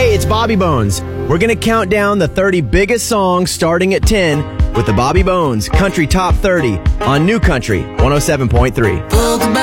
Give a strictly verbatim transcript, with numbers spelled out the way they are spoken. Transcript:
Hey, it's Bobby Bones. We're going to count down the thirty biggest songs starting at ten with the Bobby Bones Country Top thirty on New Country one oh seven point three. Talk about